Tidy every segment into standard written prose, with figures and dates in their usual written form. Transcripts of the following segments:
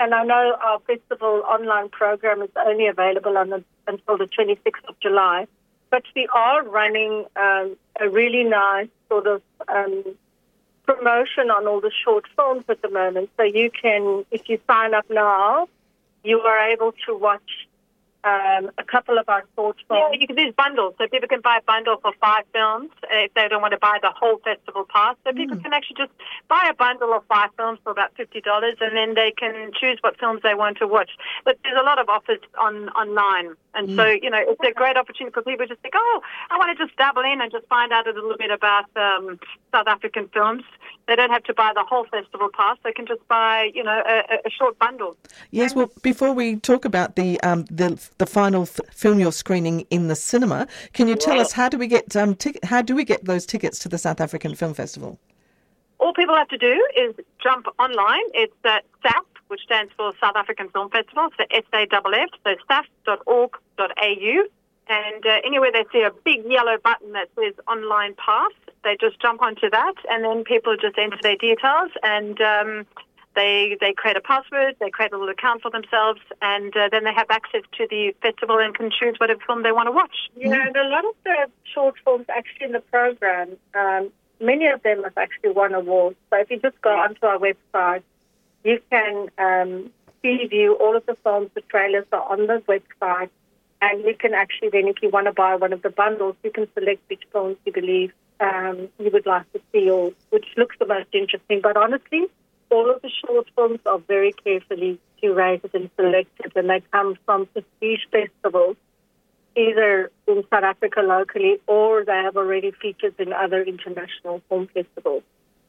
And I know our festival online program is only available until the 26th of July. But we are running a really nice sort of promotion on all the short films at the moment. So you can, if you sign up now, you are able to watch a couple of our short films. Yeah, you can do bundles. So people can buy a bundle for 5 films if they don't want to buy the whole festival pass. So people can actually just buy a bundle of 5 films for about $50, and then they can choose what films they want to watch. But there's a lot of offers online. And so, you know, it's a great opportunity for people to just think, oh, I want to just dabble in and just find out a little bit about South African films. They don't have to buy the whole festival pass. They can just buy, you know, a short bundle. Yes, well, before we talk about the final film you're screening in the cinema, can you tell us how do we get those tickets to the South African Film Festival? All people have to do is jump online. It's SAF, which stands for South African Film Festival, so SAFF, so saf.org.au. And anywhere they see a big yellow button that says online pass, they just jump onto that, and then people just enter their details, and they create a password, they create a little account for themselves, and then they have access to the festival and can choose whatever film they want to watch. Yeah, and a lot of the short films actually in the program, many of them have actually won awards. So if you just go onto our website, you can preview all of the films. The trailers are on the website, and you can actually then, if you want to buy one of the bundles, you can select which films you believe you would like to see or which looks the most interesting. But honestly, all of the short films are very carefully curated and selected, and they come from prestige festivals, either in South Africa locally or they have already featured in other international film festivals.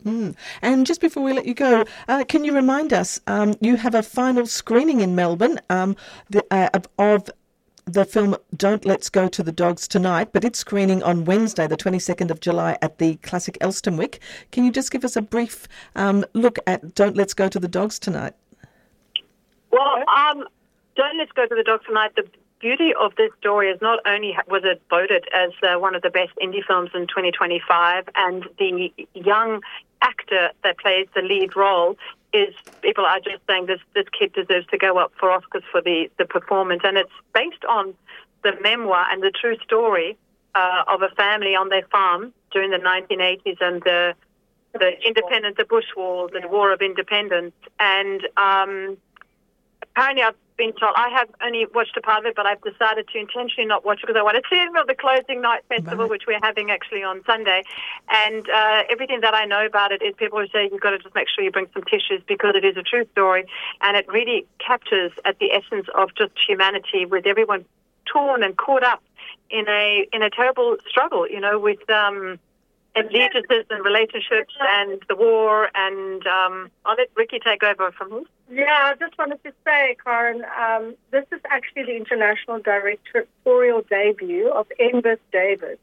And just before we let you go, can you remind us, you have a final screening in Melbourne of the film Don't Let's Go to the Dogs Tonight, but it's screening on Wednesday, the 22nd of July at the Classic Elsternwick. Can you just give us a brief look at Don't Let's Go to the Dogs Tonight? Well, Don't Let's Go to the Dogs Tonight, the beauty of this story is not only was it voted as one of the best indie films in 2025, and the young actor that plays the lead role is, people are just saying this kid deserves to go up for Oscars for the performance. And it's based on the memoir and the true story of a family on their farm during the 1980s and the independence, the Bush Wars, the War of Independence. And apparently I've been told, I have only watched a part of it, but I've decided to intentionally not watch it because I want to see it at the closing night festival, which we're having actually on Sunday. And everything that I know about it is people who say you've got to just make sure you bring some tissues because it is a true story, and it really captures at the essence of just humanity, with everyone torn and caught up in a terrible struggle, you know, with allegiances and relationships and the war. And I'll let Ricky take over from here. Yeah, I just wanted to say, Karen, this is actually the international directorial debut of Embeth Davis.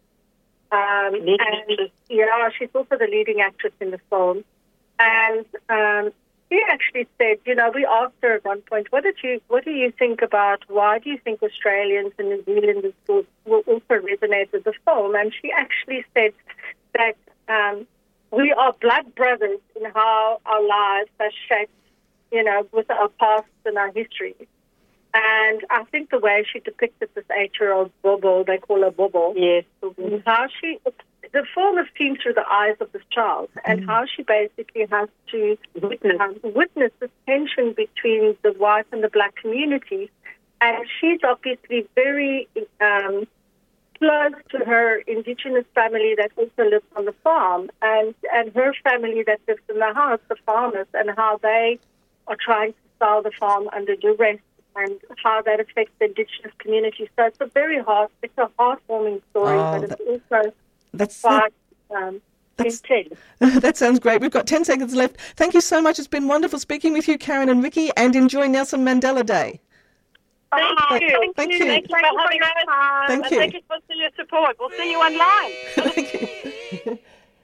She's also the leading actress in the film. And she actually said, you know, we asked her at one point, what do you think about, why do you think Australians and New Zealanders will also resonate with the film? And she actually said that we are blood brothers in how our lives are shaped, you know, with our past and our history. And I think the way she depicted this 8-year-old Bobo, they call her Bobo, yes, how the film is seen through the eyes of this child, and how she basically has to witness this tension between the white and the black communities. And she's obviously very close to her indigenous family that also lives on the farm, and her family that lives in the house, the farmers, and how they are trying to sell the farm under duress, and how that affects the indigenous community. So it's a heartwarming story, but it's also quite intense. That sounds great. We've got 10 seconds left. Thank you so much. It's been wonderful speaking with you, Karen and Ricky, and enjoy Nelson Mandela Day. Thank you. Thank you. Thank you for having us. Thank you. Thank you for your support. We'll see you online. Thank you.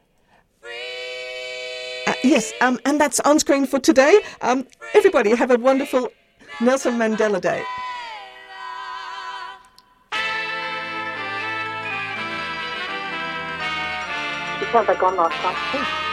Yes, and that's on screen for today. Everybody have a wonderful Nelson Mandela Day. It sounds like gone last time.